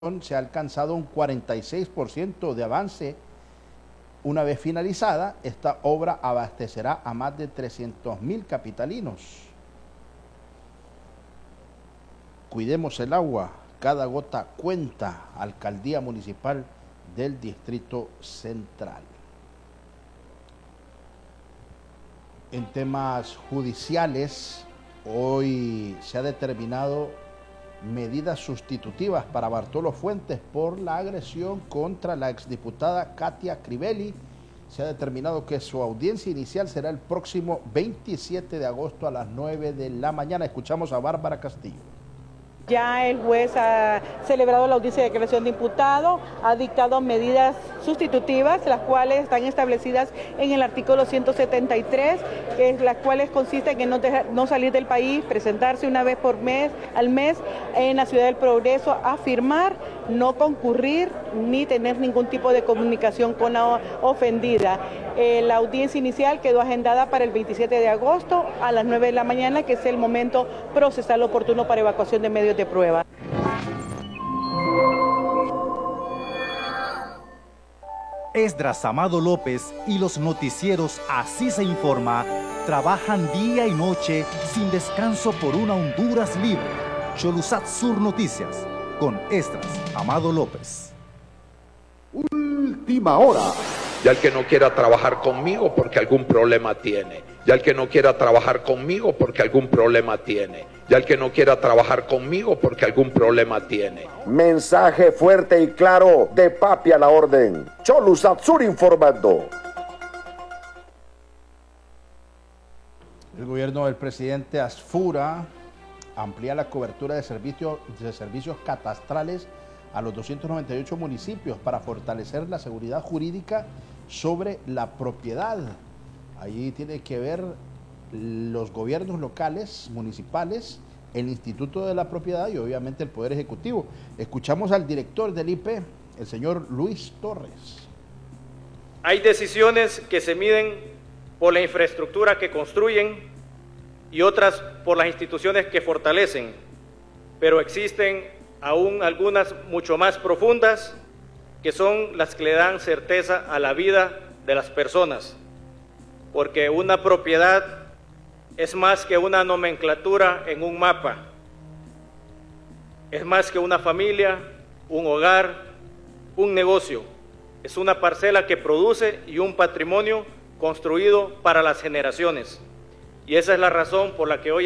se ha alcanzado un 46% de avance. Una vez finalizada, esta obra abastecerá a más de 300.000 capitalinos. Cuidemos el agua, cada gota cuenta. Alcaldía Municipal del Distrito Central. En temas judiciales, hoy se ha determinado medidas sustitutivas para Bartolo Fuentes por la agresión contra la exdiputada Katia Crivelli. Se ha determinado que su audiencia inicial será el próximo 27 de agosto a las 9 de la mañana. Escuchamos a Bárbara Castillo. Ya el juez ha celebrado la audiencia de declaración de imputado, ha dictado medidas sustitutivas, las cuales están establecidas en el artículo 173, las cuales consisten en no salir del país, presentarse una vez al mes en la Ciudad del Progreso a firmar, no concurrir ni tener ningún tipo de comunicación con la ofendida. La audiencia inicial quedó agendada para el 27 de agosto a las 9 de la mañana, que es el momento procesal oportuno para evacuación de medios de prueba. Esdras Amado López y los noticieros Así se informa trabajan día y noche sin descanso por una Honduras libre. Cholusat Sur Noticias con Esdras Amado López. Última hora. Y al que no quiera trabajar conmigo porque algún problema tiene. Y al que no quiera trabajar conmigo porque algún problema tiene. Y al que no quiera trabajar conmigo porque algún problema tiene. Mensaje fuerte y claro de Papi a la orden. Cholusat Sur informando. El gobierno del presidente Asfura amplía la cobertura de servicios catastrales a los 298 municipios para fortalecer la seguridad jurídica sobre la propiedad. Allí tiene que ver los gobiernos locales, municipales, el Instituto de la Propiedad y obviamente el Poder Ejecutivo. Escuchamos al director del IPE, el señor Luis Torres. Hay decisiones que se miden por la infraestructura que construyen y otras por las instituciones que fortalecen, pero existen aún algunas mucho más profundas, que son las que le dan certeza a la vida de las personas, porque una propiedad es más que una nomenclatura en un mapa, es más que una familia, un hogar, un negocio, es una parcela que produce y un patrimonio construido para las generaciones, y esa es la razón por la que hoy